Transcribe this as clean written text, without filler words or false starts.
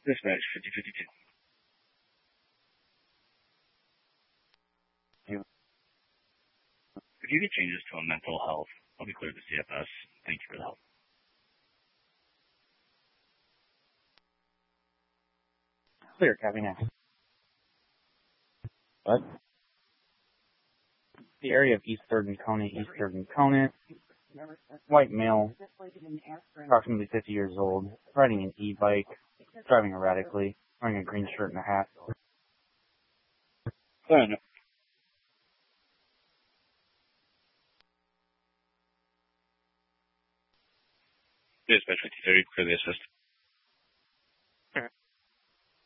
Dispatch 5052. If you get changes to a mental health, I'll be clear to CFS. Thank you for the help. Clear, copy now. What? The area of East 3rd and Conant. White male, approximately 50 years old, riding an e-bike, driving erratically, wearing a green shirt and a hat. Clear enough. Dispatch 5030, clear the assist.